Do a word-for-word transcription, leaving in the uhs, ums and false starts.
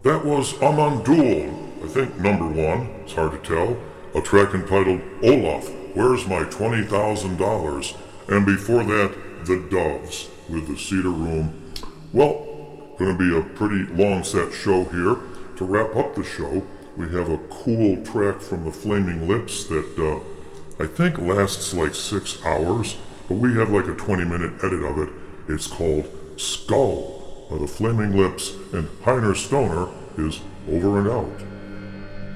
That was Amandul, I think number one, it's hard to tell, a track entitled Olaf, Where's My twenty thousand dollars? And before that, The Doves with The Cedar Room. Well, gonna be a pretty long set show here. To wrap up the show, we have a cool track from the Flaming Lips that uh, I think lasts like six hours, but we have like a twenty minute edit of it. It's called Skull. Uh, the Flaming Lips and Heiner Stoner is over and out.